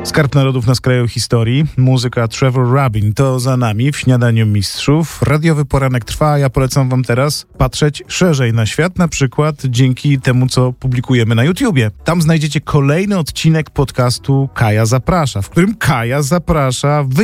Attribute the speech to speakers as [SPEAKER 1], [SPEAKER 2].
[SPEAKER 1] Skarb Narodów na skraju historii, muzyka Trevor Rabin to za nami w Śniadaniu Mistrzów. Radiowy poranek trwa, a ja polecam wam teraz patrzeć szerzej na świat, na przykład dzięki temu, co publikujemy na YouTubie. Tam znajdziecie kolejny odcinek podcastu Kaja Zaprasza, w którym Kaja zaprasza